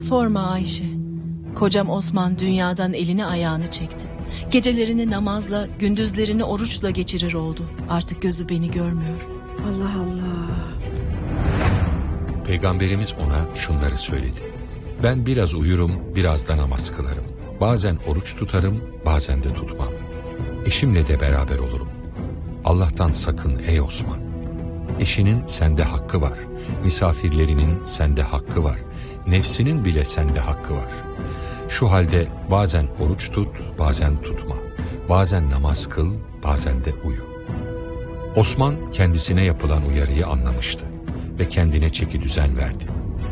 Sorma Ayşe. Kocam Osman dünyadan elini ayağını çekti. Gecelerini namazla, gündüzlerini oruçla geçirir oldu. Artık gözü beni görmüyor. Allah Allah. Peygamberimiz ona şunları söyledi. Ben biraz uyurum, biraz da namaz kılarım. Bazen oruç tutarım, bazen de tutmam. Eşimle de beraber olurum. Allah'tan sakın ey Osman. Eşinin sende hakkı var. Misafirlerinin sende hakkı var. Nefsinin bile sende hakkı var. Şu halde bazen oruç tut, bazen tutma. Bazen namaz kıl, bazen de uyu. Osman kendisine yapılan uyarıyı anlamıştı ve kendine çeki düzen verdi.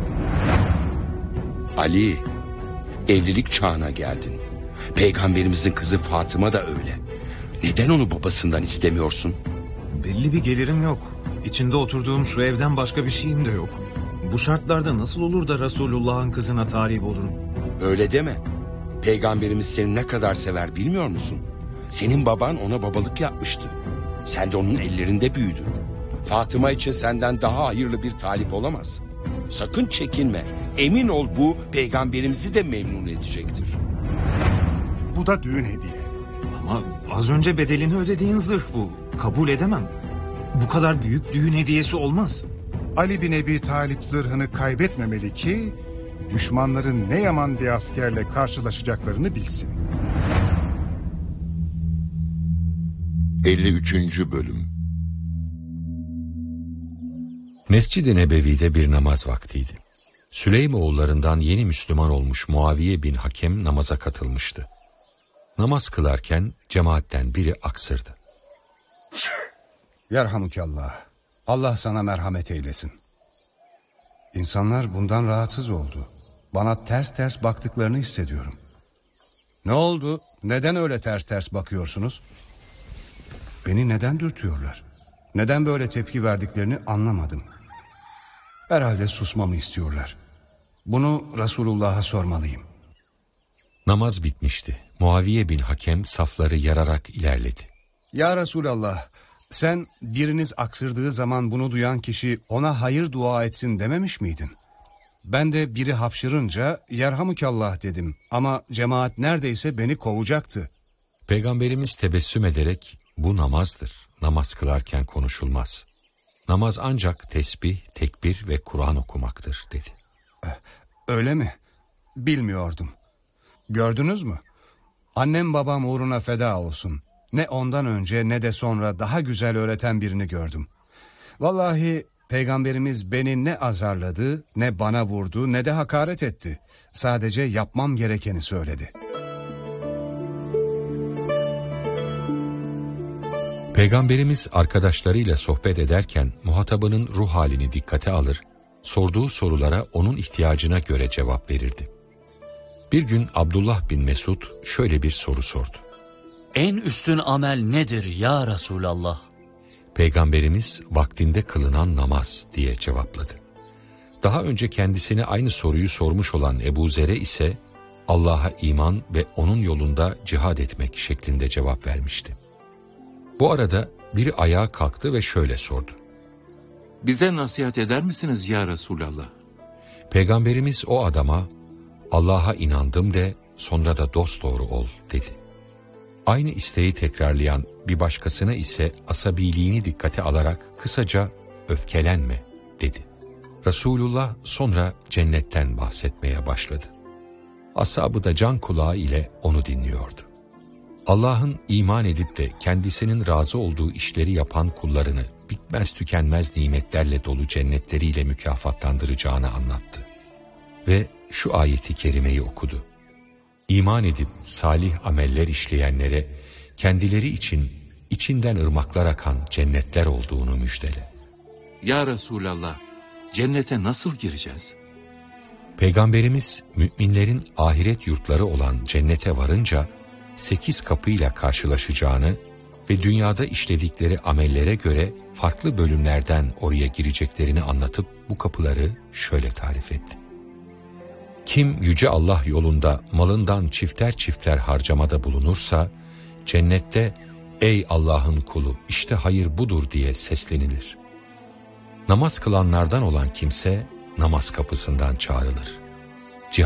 Ali, evlilik çağına geldin. Peygamberimizin kızı Fatıma da öyle. Neden onu babasından istemiyorsun? Belli bir gelirim yok. İçinde oturduğum şu evden başka bir şeyim de yok. Bu şartlarda nasıl olur da Resulullah'ın kızına talip olurum? Öyle deme. Peygamberimiz seni ne kadar sever bilmiyor musun? Senin baban ona babalık yapmıştı. Sen de onun ellerinde büyüdün. Fatıma için senden daha hayırlı bir talip olamaz. Sakın çekinme. Emin ol bu peygamberimizi de memnun edecektir. Bu da düğün hediye. Ama az önce bedelini ödediğin zırh bu. Kabul edemem. Bu kadar büyük düğün hediyesi olmaz. Ali bin Ebi Talip zırhını kaybetmemeli ki düşmanların ne yaman bir askerle karşılaşacaklarını bilsin. 53. Bölüm. Mescid-i Nebevi'de bir namaz vaktiydi. Süleym oğullarından yeni Müslüman olmuş Muaviye bin Hakem namaza katılmıştı. Namaz kılarken cemaatten biri aksırdı. Yerhamukallah. Allah sana merhamet eylesin. İnsanlar bundan rahatsız oldu. Bana ters ters baktıklarını hissediyorum. Ne oldu? Neden öyle ters ters bakıyorsunuz? Beni neden dürtüyorlar? Neden böyle tepki verdiklerini anlamadım. Herhalde susmamı istiyorlar. Bunu Resulullah'a sormalıyım. Namaz bitmişti. Muaviye bin Hakem safları yararak ilerledi. Ya Resulallah, sen biriniz aksırdığı zaman bunu duyan kişi ona hayır dua etsin dememiş miydin? Ben de biri hapşırınca yerhamukallah dedim ama cemaat neredeyse beni kovacaktı. Peygamberimiz tebessüm ederek bu namazdır. Namaz kılarken konuşulmaz. Namaz ancak tesbih, tekbir ve Kur'an okumaktır dedi. Öyle mi? Bilmiyordum. Gördünüz mü? Annem babam uğruna feda olsun. Ne ondan önce ne de sonra daha güzel öğreten birini gördüm. Vallahi Peygamberimiz beni ne azarladı, ne bana vurdu, ne de hakaret etti. Sadece yapmam gerekeni söyledi. Peygamberimiz arkadaşlarıyla sohbet ederken muhatabının ruh halini dikkate alır, sorduğu sorulara onun ihtiyacına göre cevap verirdi. Bir gün Abdullah bin Mesud şöyle bir soru sordu. En üstün amel nedir ya Resulallah? Peygamberimiz vaktinde kılınan namaz diye cevapladı. Daha önce kendisine aynı soruyu sormuş olan Ebu Zer'e ise Allah'a iman ve onun yolunda cihad etmek şeklinde cevap vermişti. Bu arada biri ayağa kalktı ve şöyle sordu. Bize nasihat eder misiniz ya Resulallah? Peygamberimiz o adama Allah'a inandım de sonra da dosdoğru ol dedi. Aynı isteği tekrarlayan bir başkasına ise asabiliğini dikkate alarak kısaca öfkelenme dedi. Resulullah sonra cennetten bahsetmeye başladı. Ashabı da can kulağı ile onu dinliyordu. Allah'ın iman edip de kendisinin razı olduğu işleri yapan kullarını bitmez tükenmez nimetlerle dolu cennetleriyle mükafatlandıracağını anlattı. Ve şu ayeti kerimeyi okudu. İman edip salih ameller işleyenlere kendileri için içinden ırmaklar akan cennetler olduğunu müjdele. Ya Resulallah, cennete nasıl gireceğiz? Peygamberimiz müminlerin ahiret yurtları olan cennete varınca 8 kapıyla karşılaşacağını ve dünyada işledikleri amellere göre farklı bölümlerden oraya gireceklerini anlatıp bu kapıları şöyle tarif etti. Kim Yüce Allah yolunda malından çifter çifter harcamada bulunursa, cennette ''Ey Allah'ın kulu, işte hayır budur'' diye seslenilir. Namaz kılanlardan olan kimse namaz kapısından çağrılır.